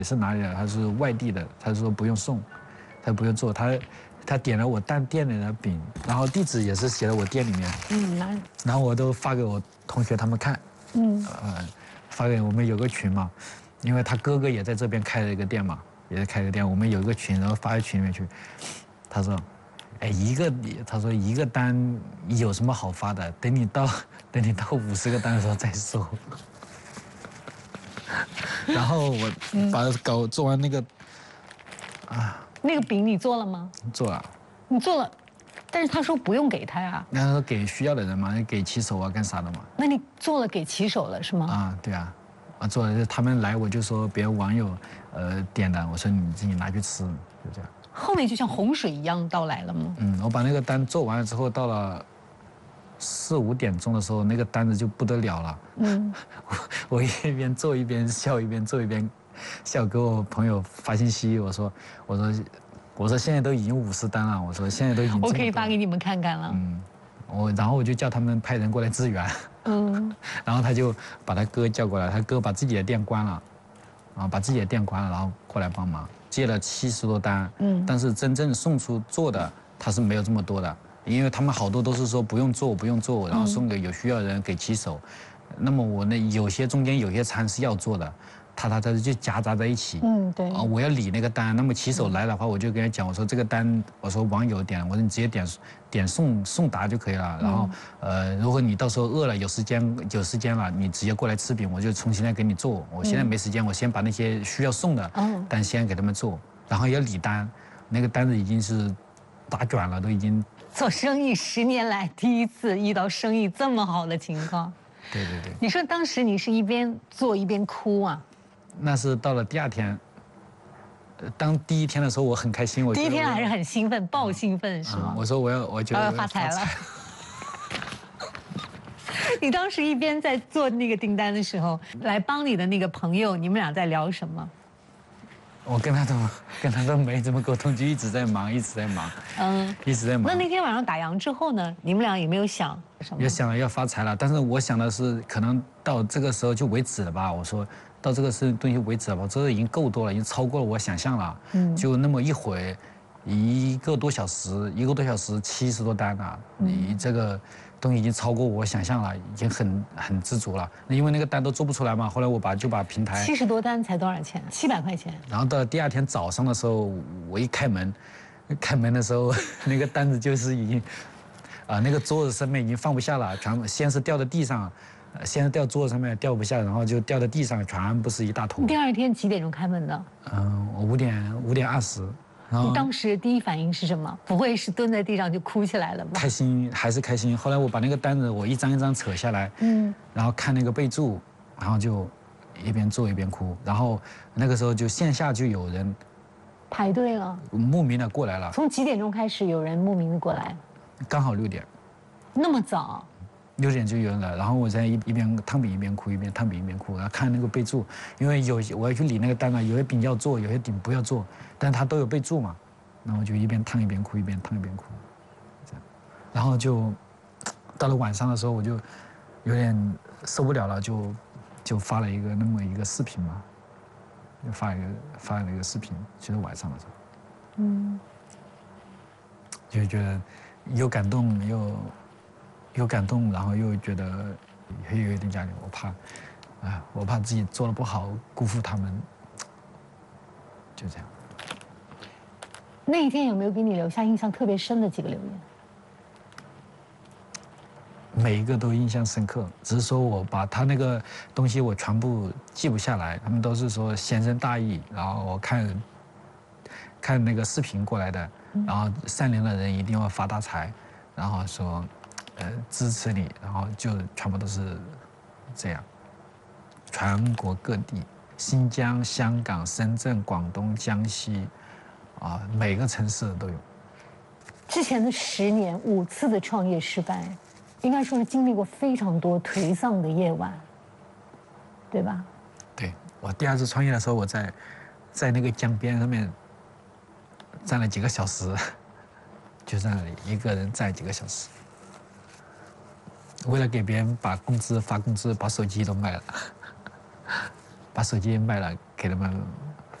是哪里的？他是外地的，他说不用送，他不用做，他点了我店里的饼，然后地址也是写在我店里面，然后我都发给我同学他们看，发给我们有个群嘛，因为他哥哥也在这边开了一个店嘛，也是开了个店，我们有一个群，然后发到群里面去，他说，哎，他说一个单有什么好发的？等你到50个单的时候再说。然后我把做完那个， 那个饼你做了吗？ 做了。 你做了，但是他说不用给他呀。 那说给需要的人嘛，给骑手啊干啥的嘛。 那你做了给骑手了是吗？ 啊，对啊，做了，他们来我就说别人网友点的，我说你自己拿去吃，就这样。 后面就像洪水一样到来了吗？ 我把那个单做完了之后，到了4、5点钟的时候，那个单子就不得了了。我一边做一边笑，一边做一边笑，给我朋友发信息，我说现在都已经50单了，我说现在都已经。 我可以发给你们看看了。 然后我就叫他们派人过来支援。然后他就把他哥叫过来，他哥把自己的店关了，然后过来帮忙，接了70多单。但是真正送出做的他是没有这么多的，因为他们好多都是说不用做，然后送给有需要的人给骑手。那么我那中间有些餐是要做的，他就夹杂在一起。 对。 我要理那个单，那么骑手来的话，我就跟他讲，我说这个单，我说网友点，我说你直接点送达就可以了。然后如果你到时候饿了有时间了，你直接过来吃饼，我就重新再给你做。我现在没时间，我先把那些需要送的单先给他们做，然后要理单，那个单子已经是打卷了，都已经。 做生意10年来第一次遇到生意这么好的情况。 对。 你说当时你是一边做一边哭啊？ 那是到了第2天，当第1天的时候我很开心， 第1天还是很兴奋，爆兴奋是吗？ 我说我觉得我要发财了。你当时一边在做那个订单的时候，来帮你的那个朋友，你们俩在聊什么？ 我跟他都没怎么沟通，就一直在忙，一直在忙。 那天晚上打烊之后呢？你们俩有没有想什么？ 也想了要发财了，但是我想的是，可能到这个时候就为止了吧。我说到这个东西为止了吧，这已经够多了，已经超过了我想象了。就那么一会，1个多小时70多单了，你这个东西已经超过我想象了，已经很知足了。因为那个单都做不出来嘛，后来我就把平台 70多单才多少钱？700块钱。 然后到第2天早上的时候，我一开门的时候，那个单子就是已经，那个桌子上面已经放不下了，先是掉在地上，先是掉桌子上面掉不下，然后就掉在地上，全部是一大坨。 第2天几点钟开门的？ 我5点20。 你当时第一反应是什么？不会是蹲在地上就哭起来了吧？ 开心，还是开心。后来我把那个单子我一张一张扯下来，然后看那个备注，然后就一边做一边哭。然后那个时候就线下就有人排队了， 慕名的过来了。 从几点钟开始有人慕名的过来？ 刚好6点。 那么早 ？6点就有人了，然后我在一边烫饼一边哭，一边烫饼一边哭，然后看那个备注，因为我要去理那个单啊，有些饼要做，有些饼不要做，但它都有备注嘛，然后就一边烫一边哭，一边烫一边哭，这样，然后就到了晚上的时候，我就有点受不了了，就发了那么一个视频嘛，就发了一个视频，就是晚上的时候，就觉得又感动又感动，然后又觉得也有一点压力，我怕自己做的不好，辜负他们，就这样。 那一天有没有给你留下印象特别深的几个留言？ 每一个都印象深刻，只是说我把他那个东西我全部记不下来，他们都是说先生大义，然后我看那个视频过来的，然后善良的人一定要发大财，然后说。支持你，然后就全部都是这样，全国各地，新疆、香港、深圳、广东、江西，每个城市都有。 之前的10年5次的创业失败，应该说是经历过非常多颓丧的夜晚，对吧？ 对，我第2次创业的时候，我在那个江边上面站了几个小时，就在那里一个人站几个小时。为了给别人发工资，把手机都卖了，把手机卖了给他们